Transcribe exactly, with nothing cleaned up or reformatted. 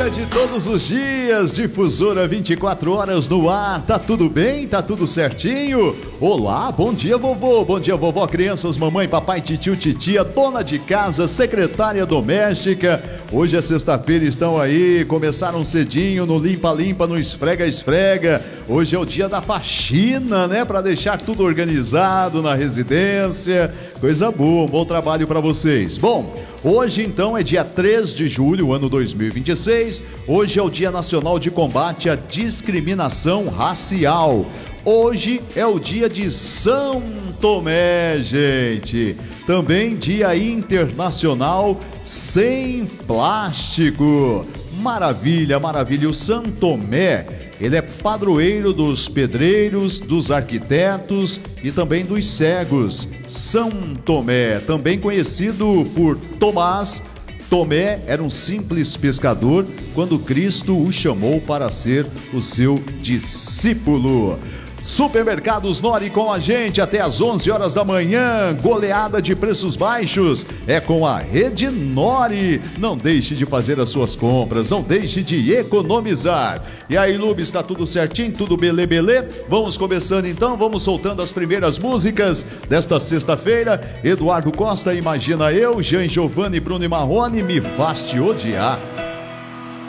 manhã de todos os dias, Difusora vinte e quatro horas no ar. Tá tudo bem? Tá tudo certinho? Olá, bom dia vovô, bom dia vovó, crianças, mamãe, papai, titio, titia, dona de casa, secretária doméstica. Hoje é sexta-feira, estão aí, começaram cedinho no limpa-limpa, no esfrega-esfrega. Hoje é o dia da faxina, né? Pra deixar tudo organizado na residência. Coisa boa, um bom trabalho pra vocês. Bom, hoje então é dia três de julho, ano dois mil e vinte e seis. Hoje é o Dia Nacional de Combate à Discriminação Racial. Hoje é o dia de São Tomé, gente. Também Dia Internacional Sem Plástico. Maravilha, maravilha. O São Tomé, ele é padroeiro dos pedreiros, dos arquitetos e também dos cegos. São Tomé, também conhecido por Tomás. Tomé era um simples pescador quando Cristo o chamou para ser o seu discípulo. Supermercados Nori com a gente até às onze horas da manhã. Goleada de preços baixos é com a Rede Nori. Não deixe de fazer as suas compras, não deixe de economizar. E aí, Lube, está tudo certinho? Tudo belê, belê? Vamos começando então, vamos soltando as primeiras músicas desta sexta-feira. Eduardo Costa, Imagina Eu, Jean Giovanni, Bruno e Marrone, Me Faz Te Odiar.